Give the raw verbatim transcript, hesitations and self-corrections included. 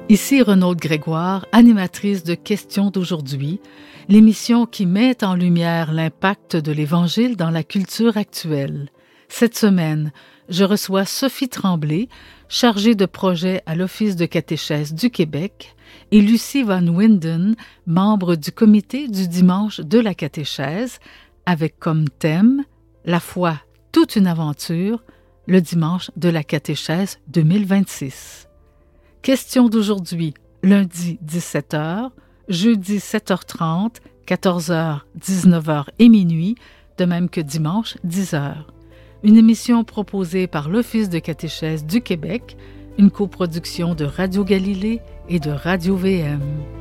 Ici Renaud Grégoire, animatrice de Questions d'aujourd'hui, l'émission qui met en lumière l'impact de l'Évangile dans la culture actuelle. Cette semaine, je reçois Sophie Tremblay, chargée de projet à l'Office de catéchèse du Québec, et Lucie Van Winden, membre du comité du dimanche de la catéchèse, avec comme thème « La foi, toute une aventure », le dimanche de la catéchèse deux mille vingt-six. Question d'aujourd'hui, lundi dix-sept heures, jeudi sept heures trente, quatorze heures, dix-neuf heures et minuit, de même que dimanche dix heures. Une émission proposée par l'Office de catéchèse du Québec, une coproduction de Radio Galilée et de Radio V M.